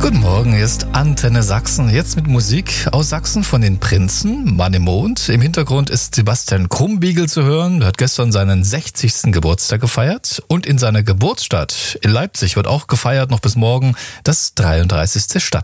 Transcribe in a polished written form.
Guten Morgen, hier ist Antenne Sachsen. Jetzt mit Musik aus Sachsen von den Prinzen, Mann im Mond. Im Hintergrund ist Sebastian Krumbiegel zu hören. Er hat gestern seinen 60. Geburtstag gefeiert. Und in seiner Geburtsstadt in Leipzig wird auch gefeiert, noch bis morgen, das 33. Stadtfest.